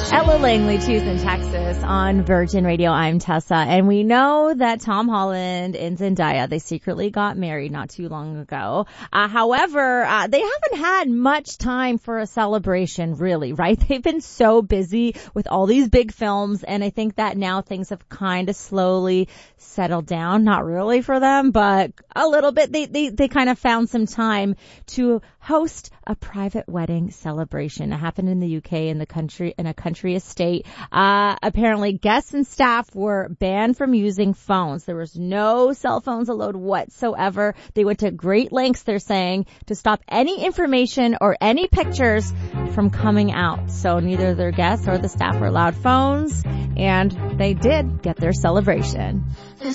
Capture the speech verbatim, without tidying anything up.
Ella Langley, Houston, Texas on Virgin Radio. I'm Tessa, and we know that Tom Holland and Zendaya, they secretly got married not too long ago. Uh, however, uh, they haven't had much time for a celebration, really, right? They've been so busy with all these big films, and I think that now things have kind of slowly settled down. Not really for them, but a little bit. They, they, they kind of found some time to host a private wedding celebration. It happened in the U K in the country, in a country estate. Uh, apparently guests and staff were banned from using phones. There was no cell phones allowed whatsoever. They went to great lengths, they're saying, to stop any information or any pictures from coming out. So neither their guests or the staff were allowed phones, and they did get their celebration.